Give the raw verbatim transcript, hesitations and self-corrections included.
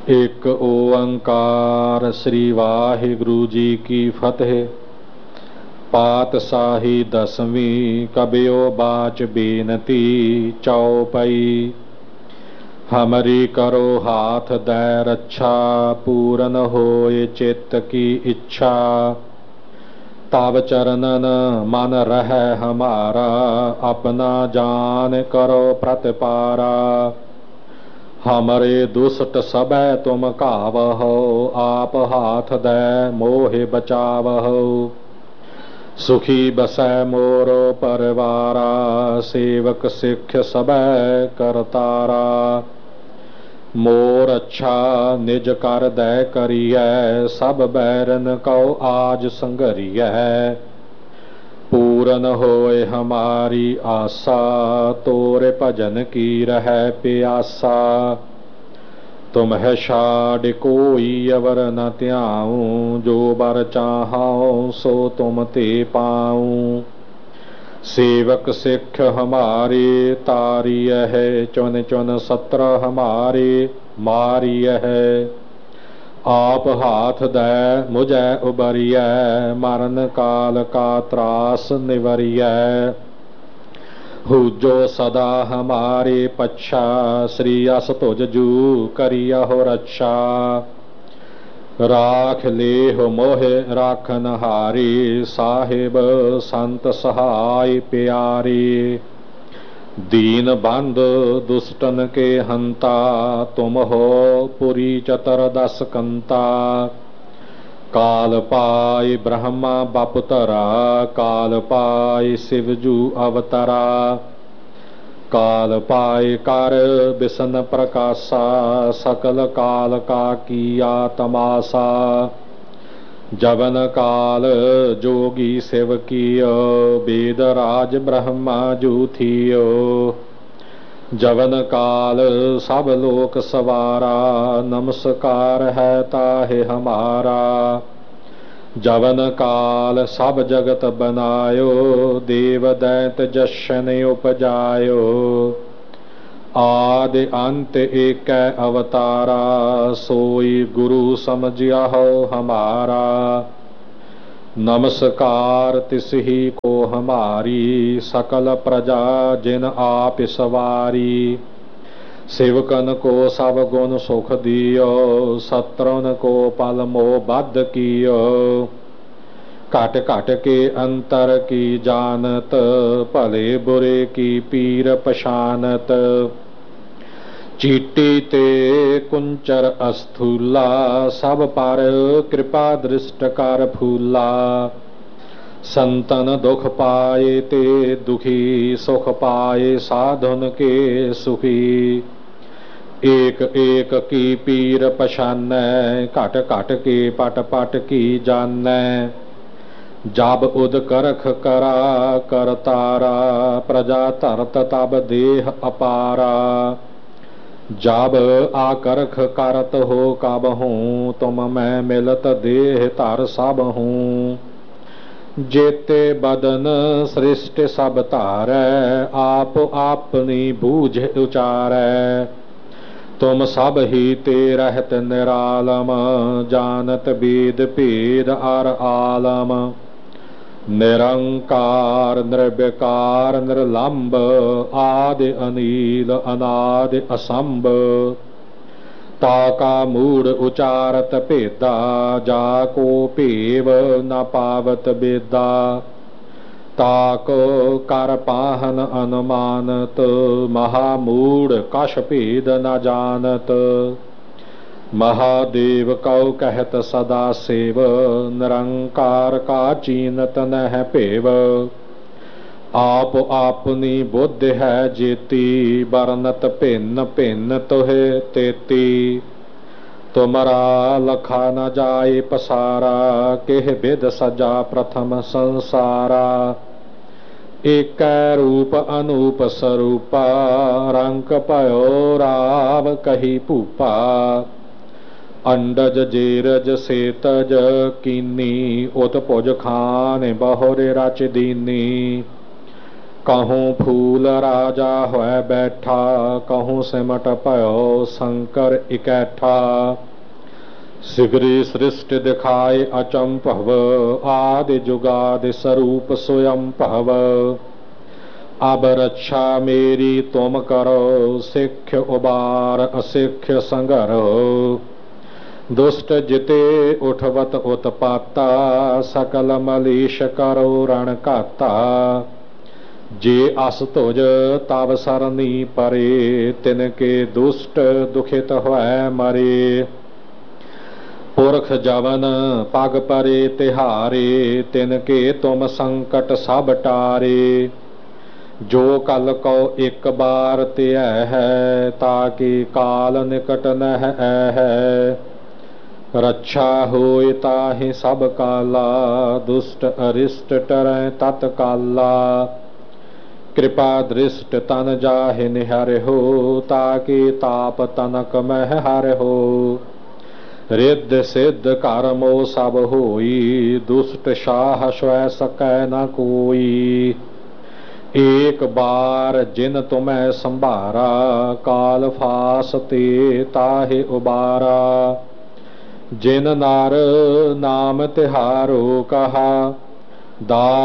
ਇੱਕ ਓੰਕਾਰ ਸ੍ਰੀ ਵਾਹਿਗੁਰੂ ਜੀ ਕੀ ਫਤਿਹ। ਪਾਤਸ਼ਾਹੀ ਦਸਵੀਂ ਕਬਿਓ ਬਾਚ ਬੇਨਤੀ ਚਉਪਈ। ਹਮਰੀ ਕਰੋ ਹਾਥ ਦੈ ਰੱਛਾ, ਪੂਰਨ ਹੋਏ ਚਿੱਤ ਕੀ ਇੱਛਾ। ਤਬ ਚਰਨਨ ਮਨ ਰਹਿ ਹਮਾਰਾ, ਆਪਣਾ ਜਾਨ ਕਰੋ ਪ੍ਰਤਪਾਰਾ। ਹਮਰੇ ਦੁਸ਼ਟ ਸਭੈ ਤੁਮ ਘਾਵਹੁ, ਆਪ ਹਾਥ ਦੈ ਮੋਹਿ ਬਚਾਵਹੁ। ਸੁਖੀ ਬਸੈ ਮੋਰੋ ਪਰਿਵਾਰਾ, ਸੇਵਕ ਸਿੱਖ ਸਭੈ ਕਰਤਾਰਾ। ਮੋਰ ਅੱਛਾ ਨਿਜ ਕਰ ਦੈ ਕਰੀਐ, ਸਭ ਬੈਰਨ ਕਉ ਆਜ ਸੰਘਰੀਐ। ਪੂਰਨ ਹੋਏ ਹਮਾਰੀ ਆਸਾ, ਤੋਰੇ ਭਜਨ ਕੀ ਰਹਿ ਪਿਆਸਾ। ਤੁਮਹਿ ਛਾਡਿ ਕੋਈ ਅਵਰ ਨ ਧਿਆਉ, ਜੋ ਬਰ ਚਾਹਉ ਸੋ ਤੁਮ ਤੇ ਪਾਉ। ਸੇਵਕ ਸਿੱਖ ਹਮਾਰੇ ਤਾਰੀਐ, ਚੁਨ ਚੁਨ ਸਤਰ ਹਮਾਰੇ ਮਾਰੀਐ। ਆਪ ਹਾਥ ਦੈ ਮੁਝੈ ਉਬਰੀਐ, ਮਰਨ ਕਾਲ ਕਾ ਤਰਾਸ ਨਿਵਰੀਐ। ਹੂਜੋ ਸਦਾ ਹਮਾਰੇ ਪੱਛਾ, ਸ੍ਰੀ ਅਸ ਤੁਜ ਜੂ ਕਰਿਯਹੁ ਰੱਛਾ। ਰਾਖ ਲੇਹੁ ਮੋਹਿ ਰਾਖਨ ਹਾਰੇ, ਸਾਹਿਬ ਸੰਤ ਸਹਾਇ ਪਿਆਰੇ। ਦੀਨ ਬੰਧ ਦੁਸ਼ਟਨ ਕੇ ਹੰਤਾ, ਤੁਮ ਹੋ ਪੁਰੀ ਚਤਰ ਦਸ ਕੰਤਾ। ਕਾਲ ਪਾਇ ਬ੍ਰਹਮਾ ਬਪੁਤਰਾ, ਕਾਲ ਪਾਇ ਸਿਵਜੂ ਅਵਤਰਾ। ਕਾਲ ਪਾਇ ਕਰ ਬਿਸ਼ਨ ਪ੍ਰਕਾਸ਼ਾ, ਸਕਲ ਕਾਲ ਕਾ ਕੀਆ ਤਮਾਸਾ। ਜਵਨ ਕਾਲ ਜੋਗੀ ਸਿਵ ਕੀਓ, ਵੇਦ ਰਾਜ ਬ੍ਰਹਮਾ ਜੂ ਥੀਓ। ਜਵਨ ਕਾਲ ਸਭ ਲੋਕ ਸਵਾਰਾ, ਨਮਸਕਾਰ ਹੈ ਤਾਹਿ ਹਮਾਰਾ। ਜਵਨ ਕਾਲ ਸਭ ਜਗਤ ਬਨਾਇਓ, ਦੇਵ ਦੈਂਤ ਜਸ਼ਨ ਉਪਜਾਇਓ। ਆਦਿ ਅੰਤ ਏਕੈ ਅਵਤਾਰਾ, ਸੋਈ ਗੁਰੂ ਸਮਝਿਆਹੁ ਹਮਾਰਾ। ਨਮਸਕਾਰ ਤਿਸਹੀ ਕੋ ਹਮਾਰੀ, ਸਕਲ ਪ੍ਰਜਾ ਜਿਨ ਆਪ ਸਵਾਰੀ। सेवकन को सब गुण सुख दियो, शत्रुन को पल मोह बद्ध कियो। घट घट के अंतर की जानत, भले बुरे की पीर पछानत। चीटी ते कुंचर अस्थूला, सब पर कृपा दृष्ट कर फूला। संतन दुख पाए ते दुखी, सुख पाए साधुन के सुखी। एक एक की पीर पछानै, घट घट के पट पट की जानै। जब उद करख करा करतारा, प्रजा धरत तब देह अपारा। जब आकरख करत हो कब हूँ, तुम मैं मिलत देह धर सब हूँ। जेते बदन सृष्टि सब धारै, आप आपनी बूझ उचारै। तुम सब ही ते रहत निरालम, जानत वेद भेद अर आलम। निरंकार निर्विकार निर्लंब, आदि अनील अनादि असंभ। ताका मूढ़ उचारत भेदा, जाको भेव न पावत बेदा। ताको कर पाहन अनुमानत, महामूढ़ कश भेद न जानत। महादेव कौ कहत सदा सेव, निरंकार का चीनत नह भेव। आप आपनी बुद्धि है जेती, बरनत भिन्न भिन्न तुहे तेती। तुमरा लखा न जाए पसारा, केह बिद सजा प्रथम संसारा। एक रूप अनूप स्वरूपा, रंक पयो राव कही भूपा। अंडज जेरज सेतज कीनी, उत भुज खान बहुरे रच दीनी। कहूँ फूल राजा होए बैठा, कहूँ सिमट पयो शंकर इकैठा। सिगरी सृष्टि दिखाए अचंभव, आदि जुगादि स्वरूप स्वयं भव। अब रक्षा मेरी तुम करो, सिख्य उबार असिख्य संगरो। दुष्ट जिते उठवत उत्पाता, सकल मलीश करो रण काता। जे अस तुझ तब सरनी परे, तिनके दुष्ट दुखित होए मरे। पुरख जवन पग परे तिहारे, तिनके तुम संकट सब टारे। जो कल को एक बार त्यह है, ताकि काल निकट नह है। रक्षा होए ताहि सब काला, दुष्ट अरिष्ट टरै तत्काला। कृपा दृष्ट तन जाहि निहर हो, ताकि ताप तनक मह हर हो। रिद्ध सिद्ध कर्मो सब होई, दुष्ट साह स्वै सकै न कोई। एक बार जिन तुम्हें संभारा, काल फास ते ताहि उबारा। जिन नार नाम तिहारो कहा, दा